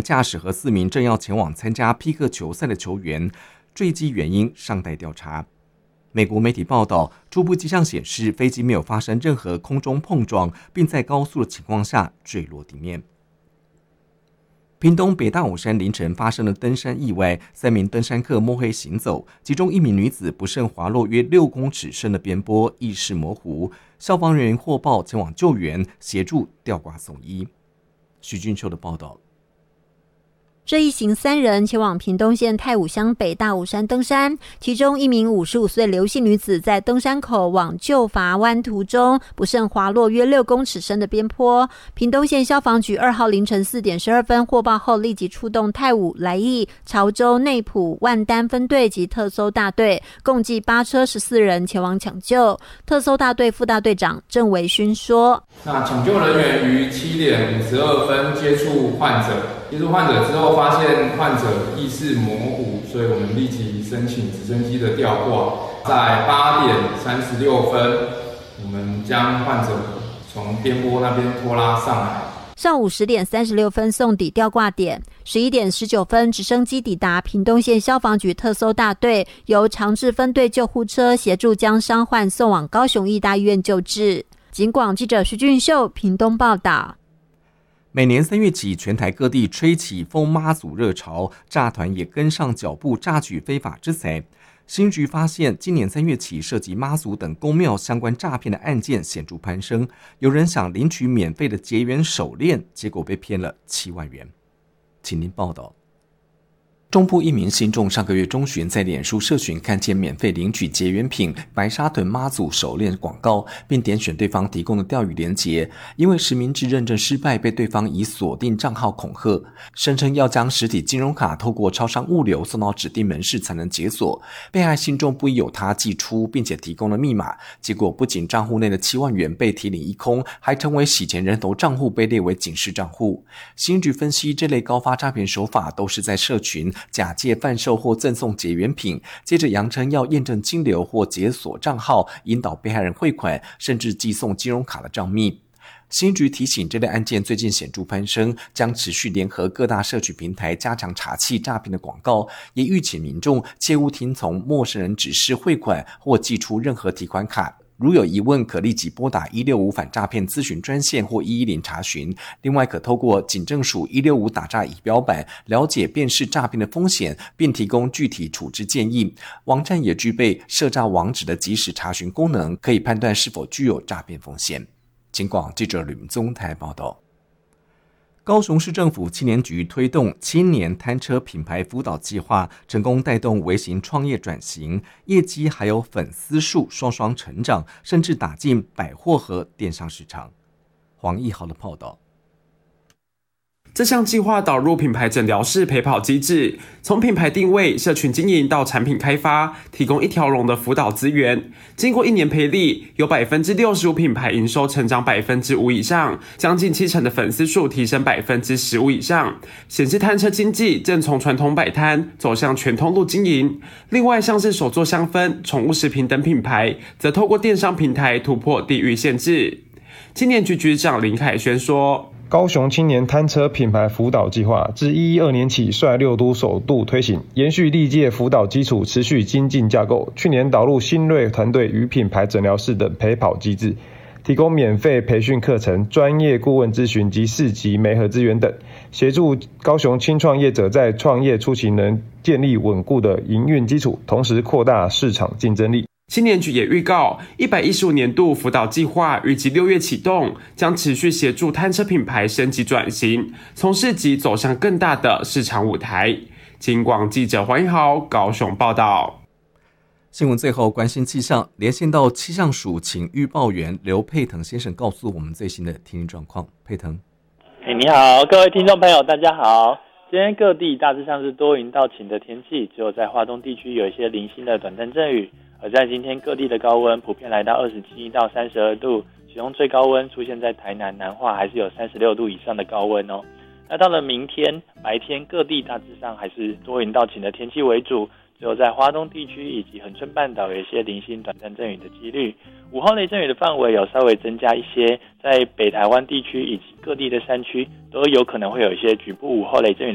驾驶和4名正要前往参加匹克球赛的球员，坠机原因尚待调查。美国媒体报道，初步迹象显示飞机没有发生任何空中碰撞，并在高速的情况下坠落地面。屏东北大武山凌晨发生了登山意外，3名登山客摸黑行走，其中1名女子不慎滑落约6公尺深的边坡，意识模糊。消防人员获报前往救援，协助吊挂送医。许俊秀的报道。 这一行3人前往屏东县太武乡北大武山登山，其中1名55岁刘姓女子在登山口往旧筏湾途中不慎滑落约6公尺深的边坡。屏东县消防局2号凌晨4点12分获报后，立即出动太武、来义、潮州、内埔、万丹分队及特搜大队，共计8车14人前往抢救。特搜大队副大队长郑维勋说： 那抢救人员于7点52分接触患者之后，发现患者意识模糊，所以我们立即申请直升机的吊挂。在8点36分，我们将患者从边坡那边拖拉上来。 上午10点36分送抵吊挂点，11点19分直升机抵达屏东县消防局特搜大队，由长治分队救护车协助将伤患送往高雄义大医院救治。警广记者徐俊秀屏东报道。 每年3月起，全台各地吹起封妈祖热潮，诈团也跟上脚步，榨取非法之财。新局发现，今年3月起，涉及妈祖等公庙相关诈骗的案件显著攀升。有人想领取免费的结缘手链，结果被骗了7万元。请您报道。中部一名信众上个月中旬在脸书社群看见免费领取结缘品白沙屯妈祖手链广告，并点选对方提供的钓鱼连结，因为实名制认证失败，被对方以锁定账号恐吓，声称要将实体金融卡透过超商物流送到指定门市才能解锁。被害信众不疑有他寄出，并且提供了密码，结果不仅账户内的7万元被提领一空，还成为洗钱人头账户被列为警示账户。新局分析，这类高发诈骗手法都是在社群假借贩售或赠送结缘品，接着扬称要验证金流或解锁账号，引导被害人汇款，甚至寄送金融卡的账密。新局提醒，这类案件最近显著攀升，将持续联合各大社群平台加强查缉诈骗的广告，也吁请民众切勿听从陌生人指示汇款或寄出任何提款卡。如有疑问，可立即拨打165反诈骗咨询专线或110查询。另外，可透过警政署165打诈仪表板了解辨识诈骗的风险，并提供具体处置建议。网站也具备设诈网址的即时查询功能，可以判断是否具有诈骗风险。警广记者吕明宗台报道。高雄市政府青年局推动青年摊车品牌辅导计划，成功带动微型创业转型，业绩还有粉丝数双双成长，甚至打进百货和电商市场。黄义豪的报道。 这项计划导入品牌诊疗室陪跑机制，从品牌定位、社群经营到产品开发，提供一条龙的辅导资源。经过1年培力，有 65% 品牌营收成长 5% 以上，将近70%的粉丝数提升 15% 以上，显示摊车经济正从传统摆摊走向全通路经营。另外，像是手作香氛、宠物食品等品牌，则透过电商平台突破地域限制。青年局局长林凯轩说， 高雄青年摊车品牌辅导计划自112年起率6都首度推行，延续历届辅导基础，持续精进架构。去年导入新锐团队与品牌诊疗室等陪跑机制，提供免费培训课程、专业顾问咨询及市集媒合资源等，协助高雄青创业者在创业初期能建立稳固的营运基础，同时扩大市场竞争力。 青年局也预告，115年度辅导计划预计6月启动，将持续协助摊车品牌升级转型，从市集走向更大的市场舞台。警广记者黄一豪高雄报道。 新闻最后关心气象，连线到气象署请预报员刘佩腾先生告诉我们最新的天气状况。佩腾， 你好，各位听众朋友，大家好。今天各地大致上是多云到晴的天气，只有在花东地区有一些零星的短暂阵雨。而在今天各地的高温普遍来到27到32度，其中最高温出现在台南、南化，还是有36度以上的高温哦。那到了明天白天，各地大致上还是多云到晴的天气为主，只有在花东地区以及恒春半岛有一些零星短暂阵雨的几率。午后雷阵雨的范围有稍微增加一些，在北台湾地区以及各地的山区都有可能会有一些局部午后雷阵雨的